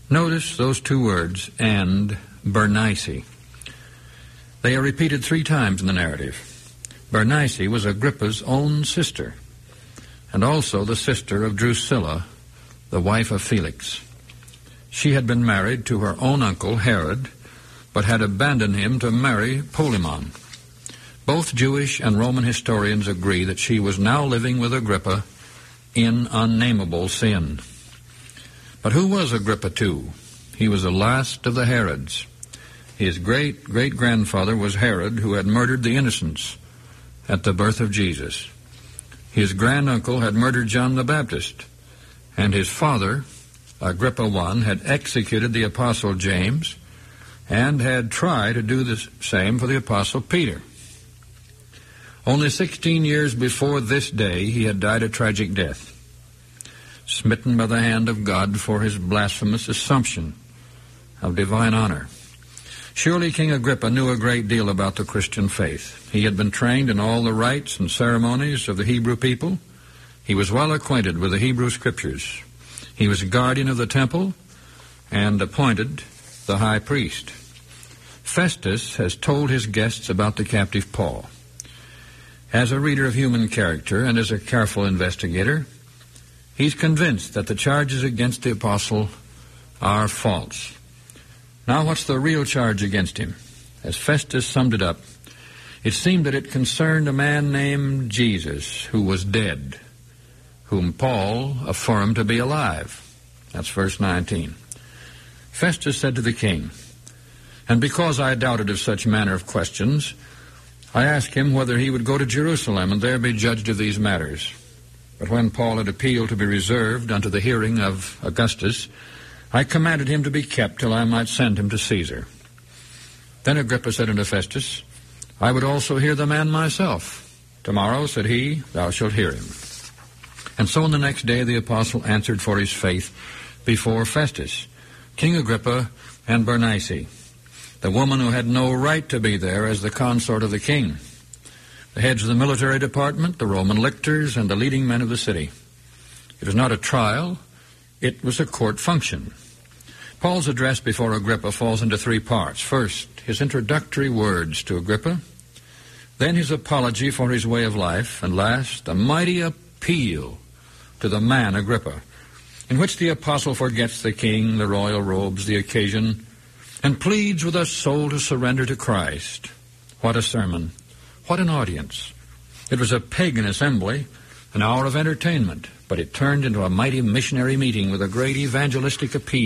Notice those two words, and Bernice. They are repeated 3 times in the narrative. Bernice was Agrippa's own sister, and also the sister of Drusilla, the wife of Felix. She had been married to her own uncle, Herod, but had abandoned him to marry Polemon. Both Jewish and Roman historians agree that she was now living with Agrippa in unnameable sin. But who was Agrippa II? He was the last of the Herods. His great-great-grandfather was Herod, who had murdered the innocents at the birth of Jesus. His granduncle had murdered John the Baptist, and his father, Agrippa I, had executed the Apostle James and had tried to do the same for the Apostle Peter. Only 16 years before this day, he had died a tragic death, smitten by the hand of God for his blasphemous assumption of divine honor. Surely King Agrippa knew a great deal about the Christian faith. He had been trained in all the rites and ceremonies of the Hebrew people. He was well acquainted with the Hebrew Scriptures. He was guardian of the temple and appointed the high priest. Festus has told his guests about the captive Paul. As a reader of human character and as a careful investigator, he's convinced that the charges against the apostle are false. Now, what's the real charge against him? As Festus summed it up, it seemed that it concerned a man named Jesus who was dead, whom Paul affirmed to be alive. That's verse 19. Festus said to the king, "And because I doubted of such manner of questions, I asked him whether he would go to Jerusalem and there be judged of these matters. But when Paul had appealed to be reserved unto the hearing of Augustus, I commanded him to be kept till I might send him to Caesar." Then Agrippa said unto Festus, "I would also hear the man myself." "Tomorrow," said he, "thou shalt hear him." And so on the next day the apostle answered for his faith before Festus, King Agrippa, and Bernice, the woman who had no right to be there as the consort of the king, the heads of the military department, the Roman lictors, and the leading men of the city. It was not a trial, it was a court function. Paul's address before Agrippa falls into 3 parts. First, his introductory words to Agrippa, then his apology for his way of life, and last, a mighty appeal to the man Agrippa, in which the apostle forgets the king, the royal robes, the occasion, and pleads with a soul to surrender to Christ. What a sermon! What an audience! It was a pagan assembly, an hour of entertainment, but it turned into a mighty missionary meeting with a great evangelistic appeal.